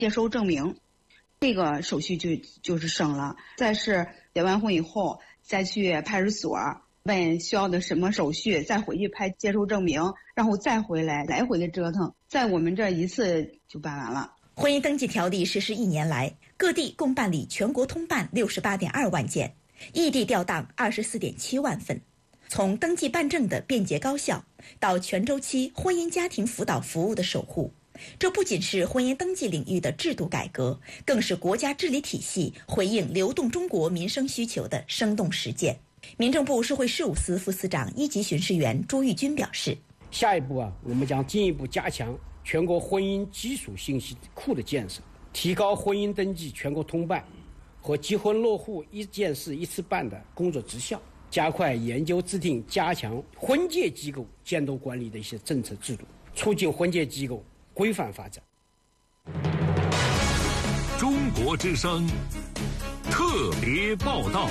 接收证明，这个手续就是省了。再是结完婚以后，再去派出所问需要的什么手续，再回去拍接收证明，然后再回来，来回的折腾，在我们这一次就办完了。 婚姻登记条例实施1年来，各地共办理全国通办68.2万件，异地调档24.7万份。从登记办证的便捷高效，到全周期婚姻家庭辅导服务的守护，这不仅是婚姻登记领域的制度改革，更是国家治理体系回应流动中国民生需求的生动实践。民政部社会事务司副司长1级巡视员朱玉军表示， 下一步我们将进一步加强全国婚姻基础信息库的建设，提高婚姻登记全国通办和结婚落户一件事一次办的工作质效，加快研究制定加强婚介机构监督管理的一些政策制度，促进婚介机构规范发展。 中国之声特别报道。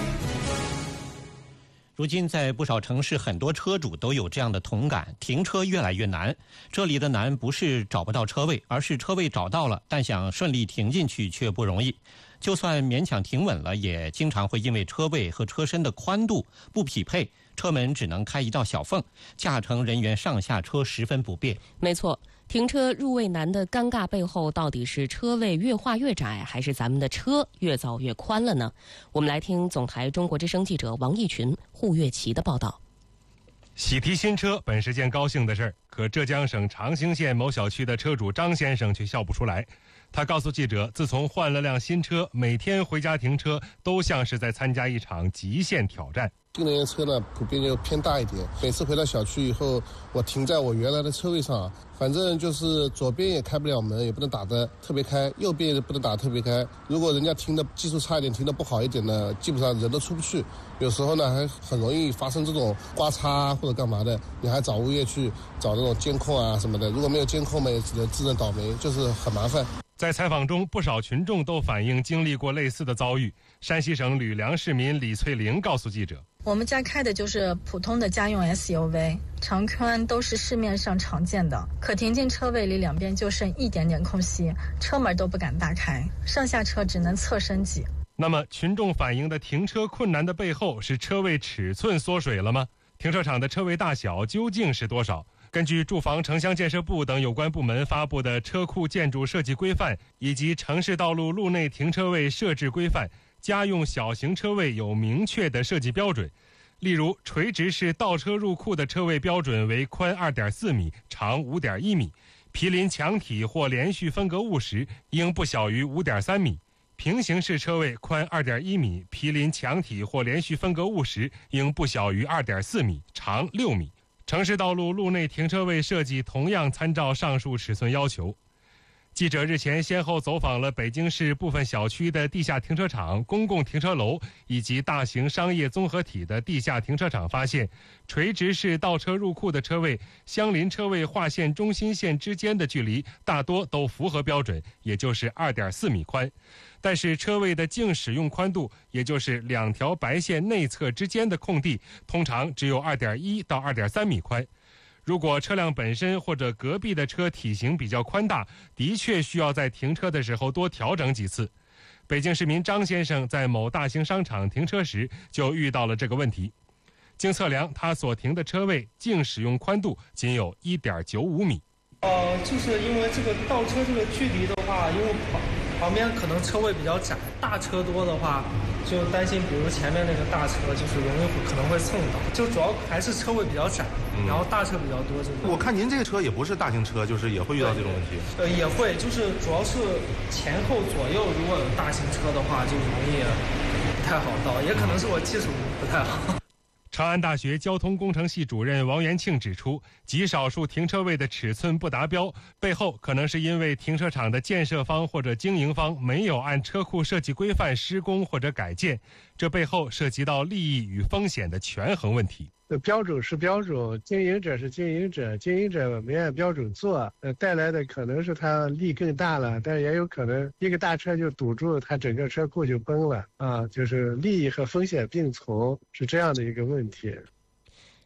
如今在不少城市，很多车主都有这样的同感，停车越来越难。这里的难不是找不到车位，而是车位找到了，但想顺利停进去却不容易。就算勉强停稳了，也经常会因为车位和车身的宽度不匹配，车门只能开一道小缝，驾乘人员上下车十分不便。 没错，停车入位难的尴尬背后，到底是车位越画越窄，还是咱们的车越造越宽了呢？我们来听总台中国之声记者王义群、胡月琪的报道。 喜提新车本是件高兴的事儿，可浙江省长兴县某小区的车主张先生却笑不出来。他告诉记者，自从换了辆新车，每天回家停车都像是在参加一场极限挑战。 新能源车呢，普遍就偏大一点。每次回到小区以后，我停在我原来的车位上，反正就是左边也开不了门，也不能打得特别开，右边也不能打得特别开。如果人家停的技术差一点，停的不好一点呢，基本上人都出不去。有时候呢，还很容易发生这种刮擦或者干嘛的，你还找物业去找那种监控啊什么的。如果没有监控嘛，也只能自认倒霉，就是很麻烦。 在采访中，不少群众都反映经历过类似的遭遇。山西省吕梁市民李翠玲告诉记者， 我们家开的就是普通的家用 SUV， 长宽都是市面上常见的，可停进车位里两边就剩一点点空隙，车门都不敢大开，上下车只能侧身挤。 那么群众反映的停车困难的背后，是车位尺寸缩水了吗？停车场的车位大小究竟是多少？根据住房城乡建设部等有关部门发布的车库建筑设计规范以及城市道路路内停车位设置规范，家用小型车位有明确的设计标准。例如，垂直式倒车入库的车位标准为宽 2.4 米，长 5.1 米；毗邻墙体或连续分隔物时，应不小于 5.3 米；平行式车位宽 2.1 米，毗邻墙体或连续分隔物时，应不小于 2.4 米，长6米。城市道路路内停车位设计同样参照上述尺寸要求。记者日前先后走访了北京市部分小区的地下停车场、公共停车楼以及大型商业综合体的地下停车场，发现垂直式倒车入库的车位相邻车位划线中心线之间的距离大多都符合标准，也就是 2.4 米宽。但是车位的净使用宽度，也就是两条白线内侧之间的空地，通常只有 2.1 到 2.3 米宽。如果车辆本身或者隔壁的车体型比较宽大，的确需要在停车的时候多调整几次。北京市民张先生在某大型商场停车时就遇到了这个问题。经测量，他所停的车位净使用宽度仅有 1.95 米。 就是因为这个倒车这个距离的话，因为旁边可能车位比较窄，大车多的话，就担心比如前面那个大车就是可能会蹭到，就主要还是车位比较窄，然后大车比较多。 我看您这个车也不是大型车，就是也会遇到这种问题。 也会，就是主要是前后左右如果有大型车的话，就容易不太好倒，也可能是我技术不太好。 长安大学交通工程系主任王元庆指出，极少数停车位的尺寸不达标，背后可能是因为停车场的建设方或者经营方没有按车库设计规范施工或者改建，这背后涉及到利益与风险的权衡问题。 标准是标准，经营者是经营者，经营者没按标准做，带来的可能是他利更大了，但也有可能一个大车就堵住他整个车库就崩了啊，就是利益和风险并存，是这样的一个问题。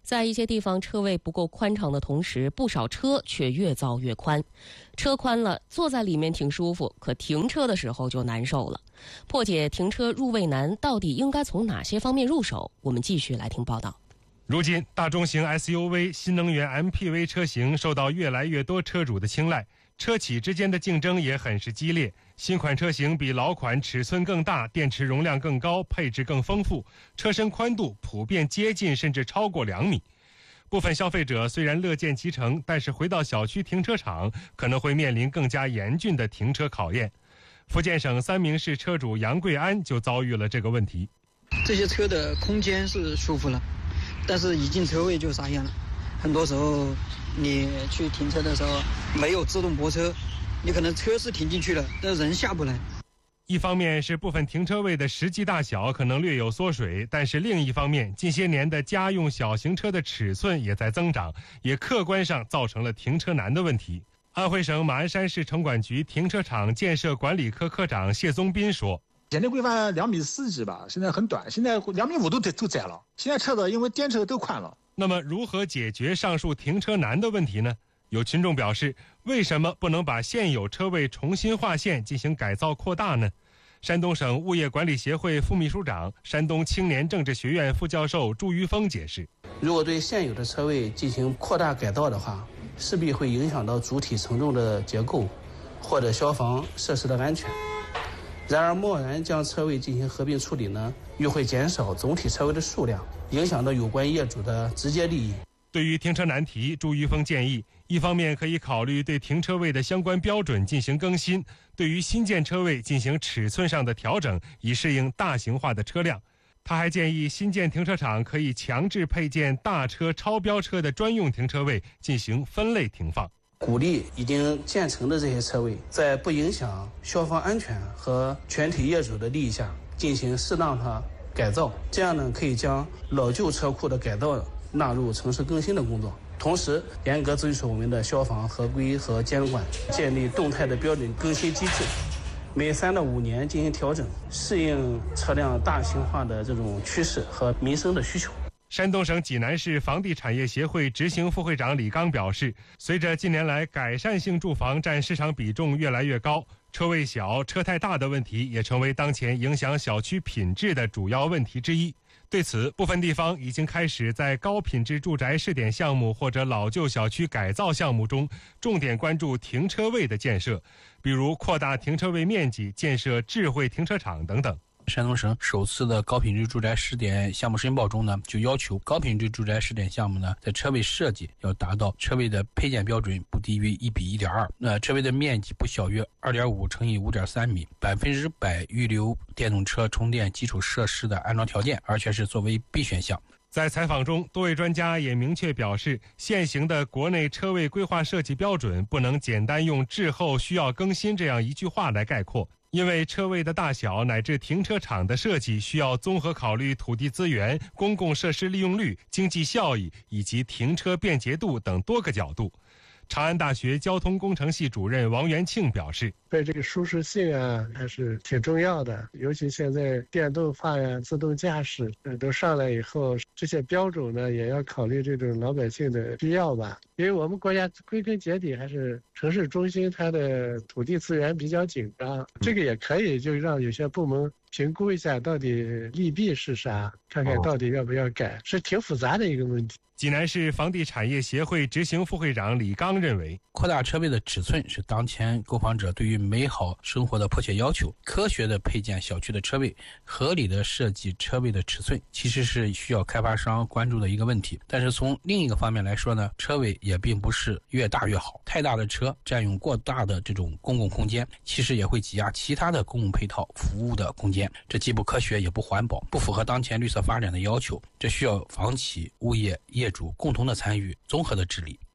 在一些地方，车位不够宽敞的同时，不少车却越造越宽。车宽了，坐在里面挺舒服，可停车的时候就难受了。破解停车入位难，到底应该从哪些方面入手？我们继续来听报道。 如今，大中型 SUV、新能源 MPV 车型受到越来越多车主的青睐，车企之间的竞争也很是激烈。新款车型比老款尺寸更大，电池容量更高，配置更丰富，车身宽度普遍接近甚至超过2米。部分消费者虽然乐见其成，但是回到小区停车场可能会面临更加严峻的停车考验。福建省三明市车主杨贵安就遭遇了这个问题。 这些车的空间是舒服了，但是一进车位就傻眼了。很多时候你去停车的时候没有自动泊车，你可能车是停进去了，但人下不来。 一方面是部分停车位的实际大小可能略有缩水，但是另一方面，近些年的家用小型车的尺寸也在增长，也客观上造成了停车难的问题。安徽省马鞍山市城管局停车场建设管理科科长谢宗斌说：“ 现在规范2米4几吧，现在很短，现在2米5都窄了。现在车子因为电车都宽了。” 那么，如何解决上述停车难的问题呢？有群众表示，为什么不能把现有车位重新划线进行改造扩大呢？山东省物业管理协会副秘书长、山东青年政治学院副教授朱于峰解释： 如果对现有的车位进行扩大改造的话，势必会影响到主体承重的结构或者消防设施的安全。然而，贸然将车位进行合并处理呢，又会减少总体车位的数量，影响到有关业主的直接利益。 对于停车难题，朱于峰建议，一方面可以考虑对停车位的相关标准进行更新，对于新建车位进行尺寸上的调整，以适应大型化的车辆。他还建议新建停车场可以强制配建大车、超标车的专用停车位，进行分类停放。 鼓励已经建成的这些车位，在不影响消防安全和全体业主的利益下，进行适当的改造。这样呢，可以将老旧车库的改造纳入城市更新的工作，同时严格遵守我们的消防合规和监管，建立动态的标准更新机制，每3到5年进行调整，适应车辆大型化的这种趋势和民生的需求。 山东省济南市房地产业协会执行副会长李刚表示，随着近年来改善性住房占市场比重越来越高，车位小、车太大的问题也成为当前影响小区品质的主要问题之一。对此，部分地方已经开始在高品质住宅试点项目或者老旧小区改造项目中，重点关注停车位的建设，比如扩大停车位面积、建设智慧停车场等等。 山东省首次的高品质住宅试点项目申报中呢，就要求高品质住宅试点项目呢，在车位设计要达到车位的配件标准不低于1:1.2，那车位的面积不小于2.5乘以5.3米，100%预留电动车充电基础设施的安装条件，而且是作为必选项。 在采访中，多位专家也明确表示，现行的国内车位规划设计标准不能简单用滞后需要更新这样一句话来概括。因为车位的大小乃至停车场的设计需要综合考虑土地资源、公共设施利用率、经济效益以及停车便捷度等多个角度。长安大学交通工程系主任王元庆表示， 对这个舒适性啊还是挺重要的，尤其现在电动化呀、自动驾驶都上来以后，这些标准呢也要考虑这种老百姓的需要吧。因为我们国家归根结底还是城市中心，它的土地资源比较紧张，这个也可以就让有些部门评估一下到底利弊是啥，看看到底要不要改，是挺复杂的一个问题。 济南市房地产业协会执行副会长李刚认为， 扩大车位的尺寸是当前购房者对于美好生活的迫切要求。科学的配建小区的车位，合理的设计车位的尺寸，其实是需要开发商关注的一个问题。但是从另一个方面来说呢，车位也并不是越大越好，太大的车占用过大的这种公共空间，其实也会挤压其他的公共配套服务的空间，这既不科学也不环保，不符合当前绿色发展的要求。这需要房企、物业、业主共同的参与，综合的治理。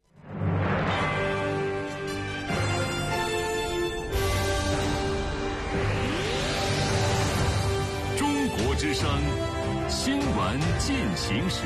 中国之声新闻进行时。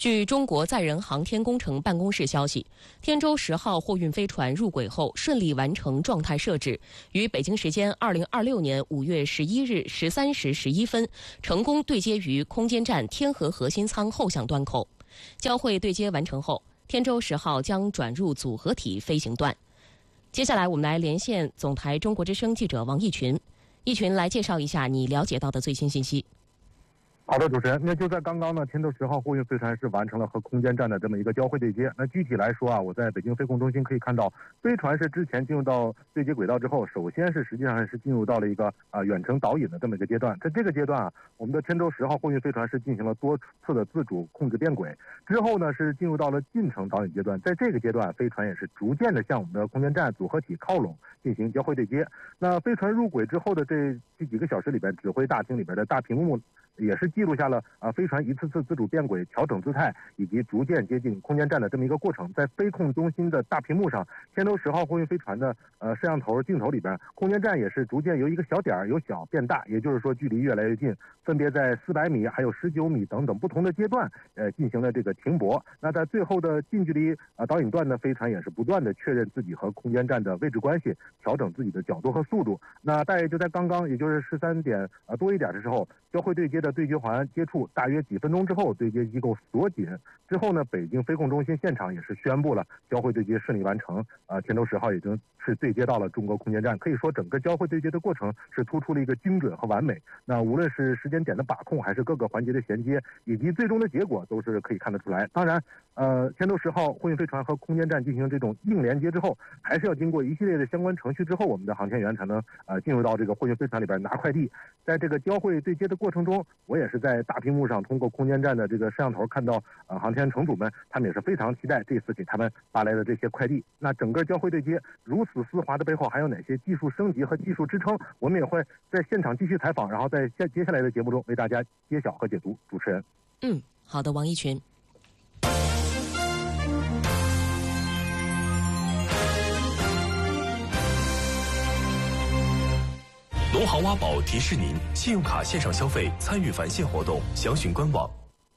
据中国载人航天工程办公室消息，天舟10号货运飞船入轨后顺利完成状态设置，于北京时间2026年5月11日13时11分成功对接于空间站天河核心舱后向端口。交会对接完成后，天舟10号将转入组合体飞行段。接下来我们来连线总台中国之声记者王毅群，毅群来介绍一下你了解到的最新信息。 好的，主持人，那就在刚刚呢，天舟10号货运飞船是完成了和空间站的这么一个交会对接。那具体来说啊，我在北京飞控中心可以看到，飞船是之前进入到对接轨道之后，首先是实际上是进入到了一个远程导引的这么一个阶段。在这个阶段啊，我们的天舟10号货运飞船是进行了多次的自主控制变轨，之后呢是进入到了近程导引阶段。在这个阶段，飞船也是逐渐的向我们的空间站组合体靠拢，进行交会对接。那飞船入轨之后的这几个小时里边，指挥大厅里边的大屏幕也是记录下了飞船一次次自主变轨、调整姿态以及逐渐接近空间站的这么一个过程。在飞控中心的大屏幕上，天舟10号货运飞船的摄像头镜头里边，空间站也是逐渐由一个小点由小变大，也就是说距离越来越近，分别在400米还有19米等等不同的阶段进行了这个停泊。那在最后的近距离导引段呢，飞船也是不断的确认自己和空间站的位置关系，调整自己的角度和速度。那就在刚刚，也就是13点多一点的时候，交会对接的对接环接触大约几分钟之后，对接机构锁紧之后呢，北京飞控中心现场也是宣布了交会对接顺利完成。天舟10号已经是对接到了中国空间站，可以说整个交会对接的过程是突出了一个精准和完美。那无论是时间点的把控，还是各个环节的衔接，以及最终的结果，都是可以看得出来。当然，天舟10号货运飞船和空间站进行这种硬连接之后，还是要经过一系列的相关程序之后，我们的航天员才能进入到这个货运飞船里边拿快递。在这个交会对接的过程中，我也是在大屏幕上通过空间站的这个摄像头看到航天乘组们，他们也是非常期待这次给他们发来的这些快递。那整个交会对接如此丝滑的背后，还有哪些技术升级和技术支撑？我们也会在现场继续采访，然后在接下来的节目中为大家揭晓和解读。主持人， 好的，王一群。 龙航挖宝提示您：信用卡线上消费参与返现活动，详询官网。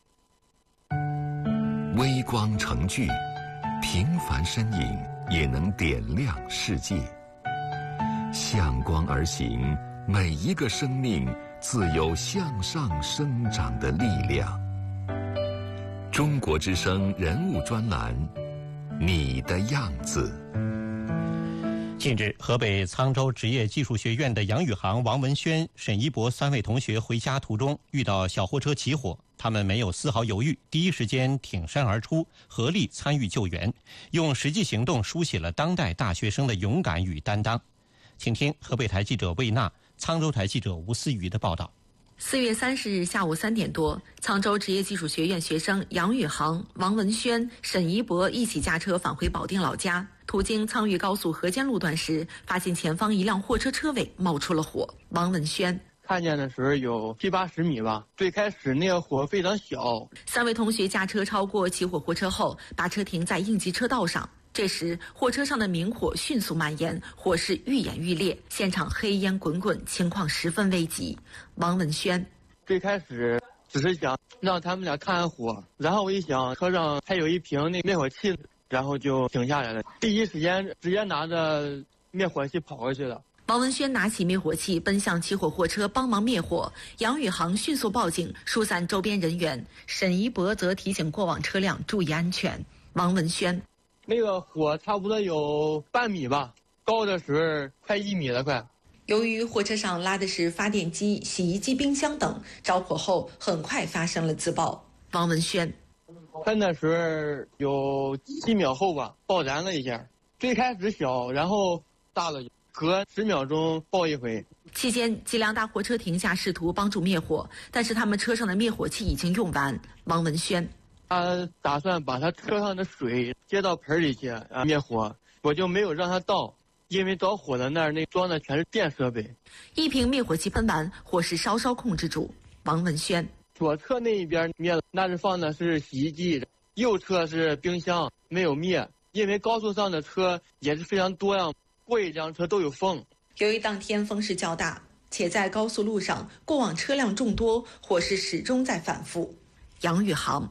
微光成炬，平凡身影也能点亮世界。向光而行，每一个生命自有向上生长的力量。中国之声人物专栏，你的样子。 近日，河北沧州职业技术学院的杨宇航、王文轩、沈一博3位同学回家途中遇到小货车起火，他们没有丝毫犹豫，第一时间挺身而出，合力参与救援，用实际行动书写了当代大学生的勇敢与担当。请听河北台记者魏娜、沧州台记者吴思瑜的报道。 4月30日下午3点多，沧州职业技术学院学生杨宇航、王文轩、沈一博一起驾车返回保定老家，途经沧豫高速河间路段时，发现前方一辆货车车尾冒出了火。王文轩看见的时候有70-80米吧，最开始那个火非常小。 3位同学驾车超过起火货车后，把车停在应急车道上。这时，货车上的明火迅速蔓延，火势愈演愈烈，现场黑烟滚滚，情况十分危急。王文轩最开始只是想让他们俩看看火，然后我一想车上还有一瓶那灭火器，然后就停下来了。第一时间直接拿着灭火器跑过去了。 王文轩拿起灭火器奔向起火货车帮忙灭火，杨宇航迅速报警疏散周边人员，沈一博则提醒过往车辆注意安全。王文轩那个火差不多有半米吧，高的时候快1米了快。 由于货车上拉的是发电机、洗衣机、冰箱等，着火后很快发生了自爆。王文轩喷的时候有7秒后吧，爆燃了一下，最开始小，然后大了，隔10秒钟爆一回。 期间，几辆大货车停下试图帮助灭火，但是他们车上的灭火器已经用完。王文轩他打算把他车上的水接到盆里去灭火，我就没有让他倒，因为着火的那装的全是电设备。 一瓶灭火器喷完，火势稍稍控制住。王文轩左侧那一边灭了，那是放的是洗衣机，右侧是冰箱，没有灭，因为高速上的车也是非常多样，过一辆车都有风。 由于当天风势较大，且在高速路上过往车辆众多，火势始终在反复。杨宇航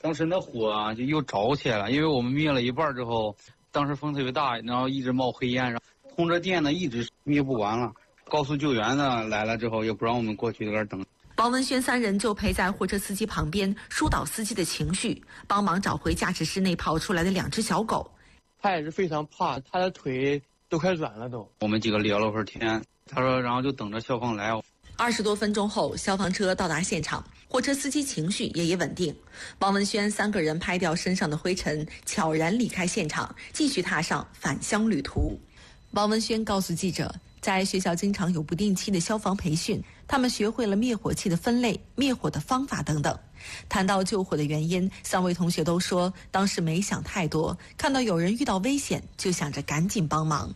当时那火啊就又着起来了，因为我们灭了一半之后，当时风特别大，然后一直冒黑烟，然后通着电呢一直灭不完了。高速救援呢来了之后，也不让我们过去在那儿等。 王文轩3人就陪在货车司机旁边，疏导司机的情绪，帮忙找回驾驶室内跑出来的2只小狗。 他也是非常怕，他的腿都快软了都。 我们几个聊了会儿天，他说然后就等着消防来。 20多分钟后，消防车到达现场，货车司机情绪也稳定。王文轩3个人拍掉身上的灰尘，悄然离开现场，继续踏上返乡旅途。王文轩告诉记者，在学校经常有不定期的消防培训，他们学会了灭火器的分类、灭火的方法等等。谈到救火的原因，3位同学都说当时没想太多，看到有人遇到危险就想着赶紧帮忙。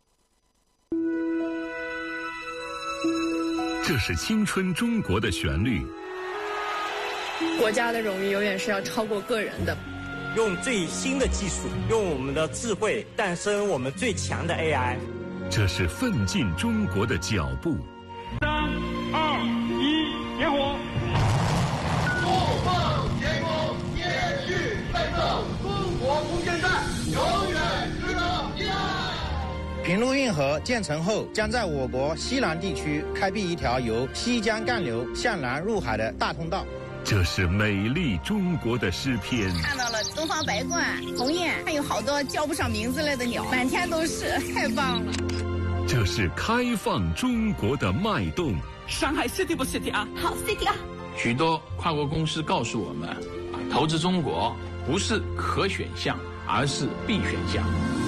这是青春中国的旋律。 国家的荣誉永远是要超过个人的。 用最新的技术，用我们的智慧诞生我们最强的 AI。 这是奋进中国的脚步。 3、2、1，点火！ 不放前功，接续奋斗，中国空间站永远值得依赖。 平陆运河建成后，将在我国西南地区开辟一条由西江干流向南入海的大通道。 这是美丽中国的诗篇。 看到了东方白鹳、鸿雁，还有好多叫不上名字来的鸟，满天都是，太棒了。 这是开放中国的脉动。 上海 City 不 City 啊？ 好 City 啊！ 许多跨国公司告诉我们，投资中国不是可选项，而是必选项。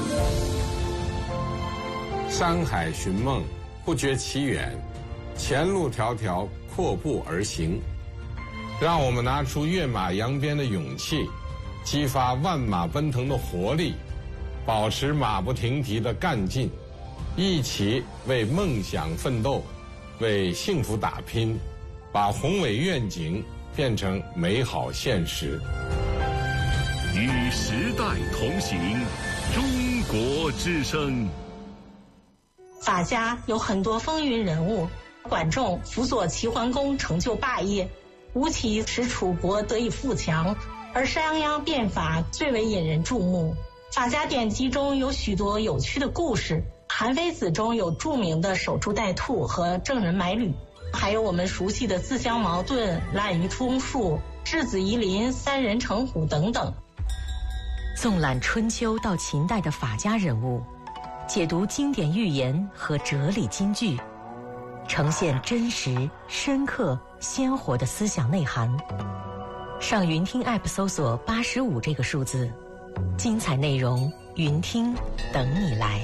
山海寻梦，不觉其远，前路迢迢，阔步而行。让我们拿出跃马扬鞭的勇气，激发万马奔腾的活力，保持马不停蹄的干劲，一起为梦想奋斗，为幸福打拼，把宏伟愿景变成美好现实。 与时代同行，中国之声。 法家有很多风云人物，管仲辅佐齐桓公成就霸业，吴起使楚国得以富强，而商鞅变法最为引人注目。法家典籍中有许多有趣的故事，韩非子中有著名的守株待兔和郑人买履，还有我们熟悉的自相矛盾、滥竽充数、质子夷陵、三人成虎等等。 纵览春秋到秦代的法家人物，解读经典寓言和哲理金句，呈现真实、深刻、鲜活的思想内涵。上云听 App 搜索85这个数字，精彩内容云听等你来。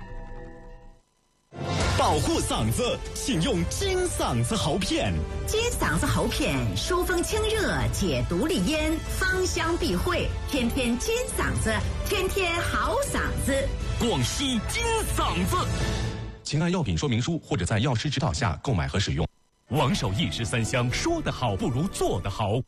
保护嗓子，请用金嗓子喉片。 金嗓子喉片疏风清热，解毒利咽，芳香避秽，天天金嗓子，天天好嗓子。 广西金嗓子，请按药品说明书或者在药师指导下购买和使用。王守义13香，说得好不如做得好。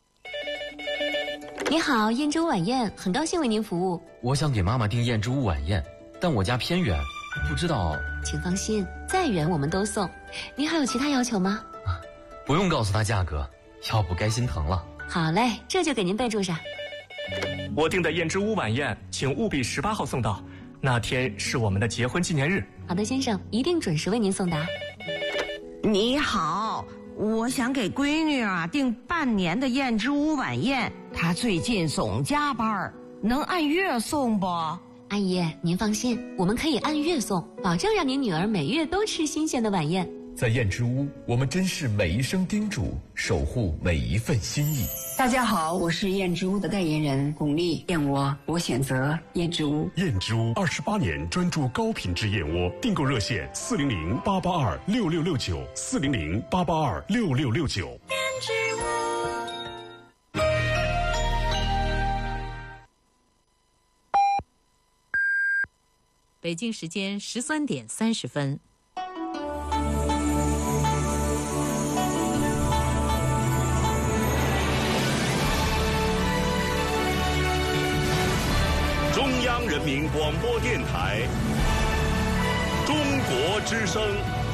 你好，燕之屋晚宴，很高兴为您服务。 我想给妈妈订燕之屋晚宴，但我家偏远，不知道。 请放心，再远我们都送。您还有其他要求吗？ 不用告诉她价格，要不该心疼了。 好嘞，这就给您备注上。 我订的燕之屋晚宴，请务必18号送到，那天是我们的结婚纪念日。 好的，先生，一定准时为您送达。 你好，我想给闺女订半年的燕之屋晚宴，她最近总加班，能按月送不？ 阿姨，您放心，我们可以按月送，保证让您女儿每月都吃新鲜的晚宴。 在燕之屋，我们珍视每一声叮嘱，守护每一份心意。 大家好，我是燕之屋的代言人巩俐，燕窝我选择燕之屋。 燕之屋28年专注高品质燕窝，订购热线400-882-6669，400-882-6669。燕之屋。 北京时间13点30分。 中央人民广播电台，中国之声。